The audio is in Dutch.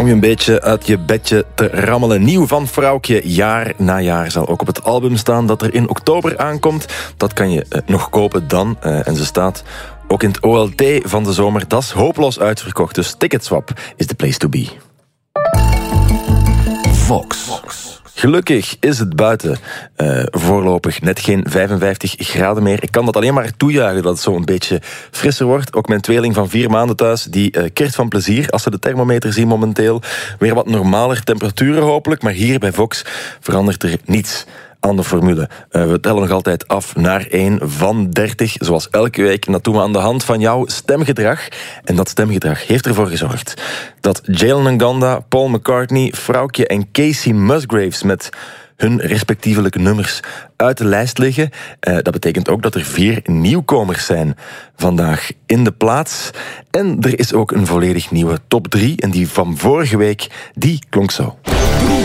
Om je een beetje uit je bedje te rammelen. Nieuw van Vrouwtje, jaar na jaar. Zal ook op het album staan dat er in oktober aankomt. Dat kan je nog kopen dan. En ze staat ook in het OLT van de zomer. Dat is hopeloos uitverkocht. Dus Ticketswap is the place to be. Vox. Gelukkig is het buiten voorlopig net geen 55 graden meer. Ik kan dat alleen maar toejuichen dat het zo een beetje frisser wordt. Ook mijn tweeling van 4 maanden thuis, die keert van plezier als ze de thermometer zien momenteel. Weer wat normaler temperaturen hopelijk, maar hier bij Vox verandert er niets aan de formule. We tellen nog altijd af naar 1 van 30, zoals elke week. En dat doen we aan de hand van jouw stemgedrag. En dat stemgedrag heeft ervoor gezorgd dat Jalen Nganda, Paul McCartney, Vrouwtje en Casey Musgraves met hun respectievelijke nummers uit de lijst liggen. Dat betekent ook dat er 4 nieuwkomers zijn vandaag in de plaats. En er is ook een volledig nieuwe top 3. En die van vorige week, die klonk zo.